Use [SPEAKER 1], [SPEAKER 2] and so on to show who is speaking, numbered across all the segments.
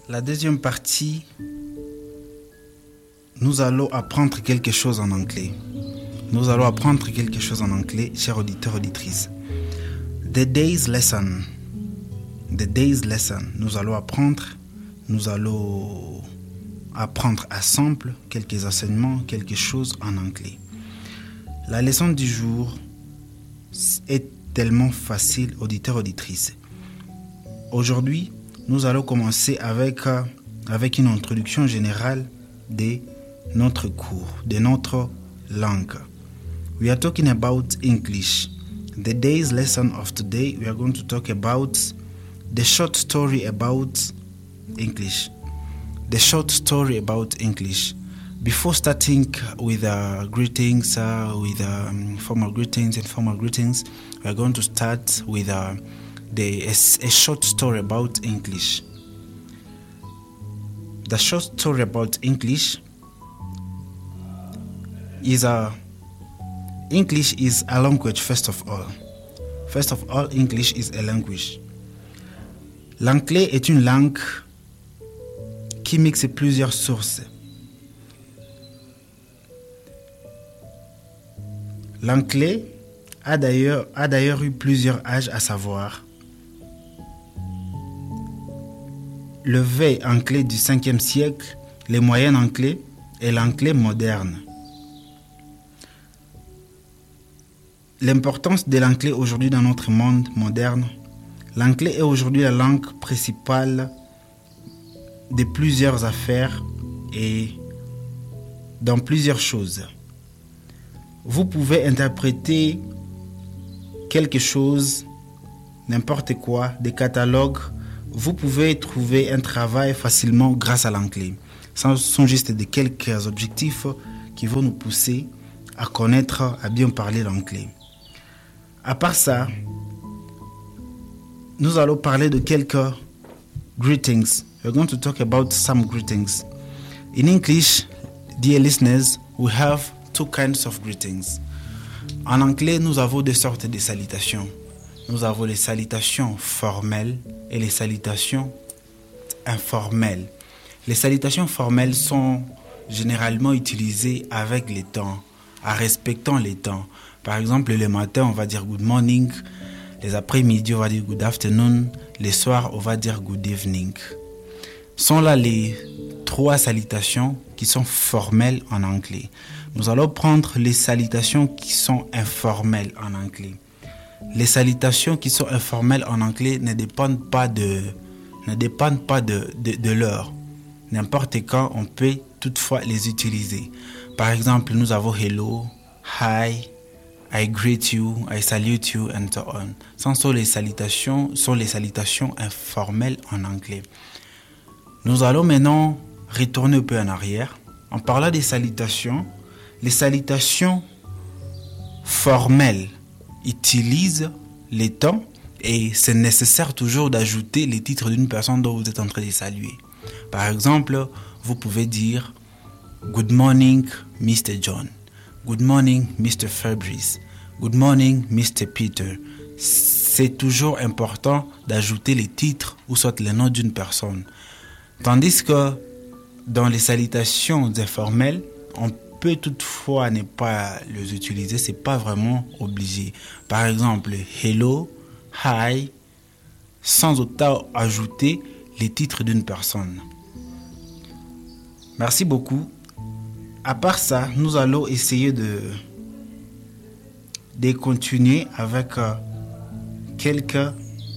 [SPEAKER 1] La deuxième partie, nous allons apprendre quelque chose en anglais. Nous allons apprendre quelque chose en anglais, chers auditeurs, auditrices. The day's lesson. Nous allons apprendre ensemble quelques enseignements, quelque chose en anglais. La leçon du jour est tellement facile, auditeurs, auditrices. Aujourd'hui, nous allons commencer avec une introduction générale de notre cours, de notre langue. We are talking about English. The day's lesson of today, we are going to talk about the short story about English. The short story about English. Before starting with greetings, with formal greetings and formal greetings, we are going to start with a short story about English. The short story about English is English is a language, first of all. First of all, English is a language. L'anglais est une langue qui mixe plusieurs sources. L'anglais a d'ailleurs eu plusieurs âges, à savoir le vieil anglais du 5e siècle, le moyen anglais et l'anglais moderne. L'importance de l'anglais aujourd'hui dans notre monde moderne. L'anglais est aujourd'hui la langue principale de plusieurs affaires et dans plusieurs choses. Vous pouvez interpréter quelque chose, n'importe quoi, des catalogues. Vous pouvez trouver un travail facilement grâce à l'anglais. Ce sont juste de quelques objectifs qui vont nous pousser à connaître, à bien parler l'anglais. À part ça, nous allons parler de quelques greetings. We're going to talk about some greetings. In English, dear listeners, we have two kinds of greetings. En anglais, nous avons deux sortes de salutations. Nous avons les salutations formelles et les salutations informelles. Les salutations formelles sont généralement utilisées avec les temps, en respectant les temps. Par exemple, le matin, on va dire good morning. Les après-midi, on va dire good afternoon. Les soirs, on va dire good evening. Sont là les trois salutations qui sont formelles en anglais. Nous allons prendre les salutations qui sont informelles en anglais. Les salutations qui sont informelles en anglais ne dépendent pas de l'heure. N'importe quand, on peut toutefois les utiliser. Par exemple, nous avons hello, hi, I greet you, I salute you, and so on. Ce sont les salutations informelles en anglais. Nous allons maintenant retourner un peu en arrière. En parlant des salutations, les salutations formelles utilisent les temps et c'est nécessaire toujours d'ajouter les titres d'une personne dont vous êtes en train de saluer. Par exemple, vous pouvez dire Good morning, Mr. John. Good morning, Mr. Fabrice. Good morning, Mr. Peter. C'est toujours important d'ajouter les titres ou soit le nom d'une personne. Tandis que dans les salutations informelles, on peut toutefois ne pas les utiliser, c'est pas vraiment obligé. Par exemple, hello, hi, sans autant ajouter les titres d'une personne. Merci beaucoup. À part ça, nous allons essayer de continuer avec quelques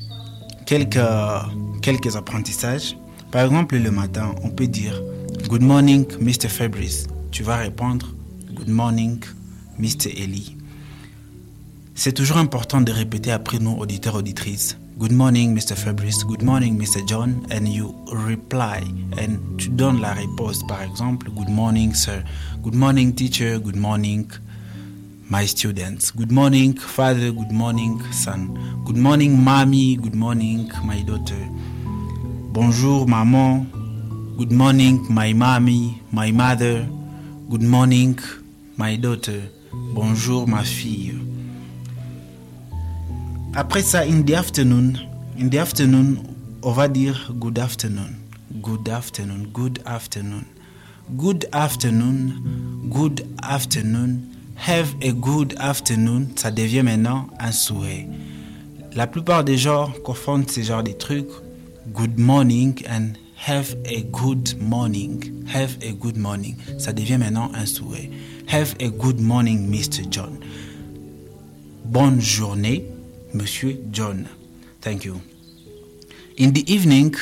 [SPEAKER 1] apprentissages. Par exemple, le matin, on peut dire Good morning, Mr. Fabrice. Tu vas répondre Good morning, Mr. Eli. C'est toujours important de répéter après nous, auditeurs, auditrices. Good morning, Mr. Fabrice. Good morning, Mr. John. And you reply. And tu donnes la réponse. Par exemple, Good morning, sir. Good morning, teacher. Good morning, my students. Good morning, father. Good morning, son. Good morning, mommy. Good morning, my daughter. Bonjour, maman. Good morning, my mommy, my mother. Good morning, my daughter. Bonjour, ma fille. Après ça, in the afternoon, on va dire good afternoon. good afternoon, good afternoon. Good afternoon, good afternoon. Have a good afternoon, ça devient maintenant un souhait. La plupart des gens confondent ces genres de trucs. Good morning and have a good morning. Have a good morning. Ça devient maintenant un souhait. Have a good morning, Mr. John. Bonne journée, Monsieur John. Thank you. In the evening,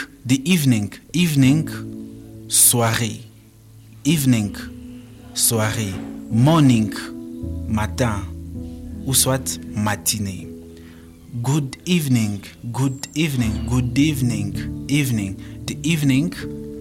[SPEAKER 1] soirée. Evening, soirée. Morning, matin. Ou soit matinée. Good evening, good evening, good evening, evening. The evening,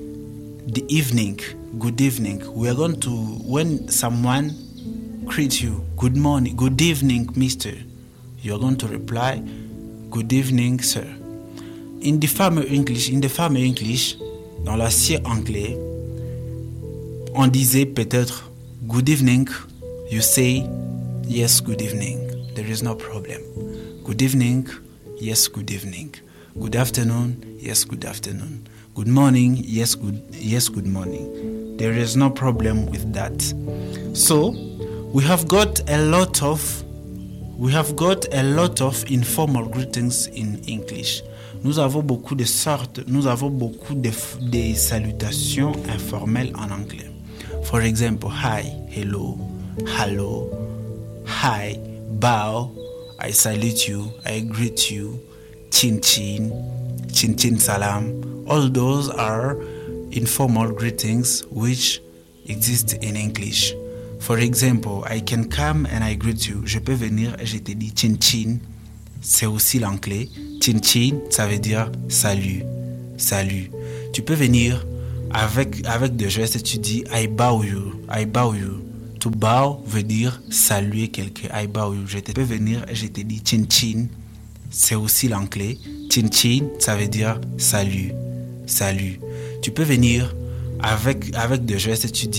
[SPEAKER 1] good evening. We are going to, when someone greets you, good morning, good evening, mister, you are going to reply, good evening, sir. In the farmer English, dans l'ancien anglais, on disait peut-être, good evening, you say, yes, good evening. There is no problem. Good evening, yes, good evening. Good afternoon, yes, good afternoon. Good morning, yes, good morning. There is no problem with that. So, we have got a lot of informal greetings in English. Nous avons beaucoup de salutations informelles en anglais. For example, hi, hello, hi, bow, I salute you, I greet you, chin chin, chin chin salam. All those are informal greetings which exist in English. For example, I can come and I greet you. Je peux venir et je te dis chin chin. C'est aussi l'anglais. Chin chin, ça veut dire salut, salut. Tu peux venir avec des gestes et tu dis I bow you, I bow you. To bow veut dire saluer quelqu'un. I bow you. Je peux venir et je te dis chin chin. C'est aussi l'anglais. Chin chin, ça veut dire salut, salut. Tu peux venir avec des gestes et tu dis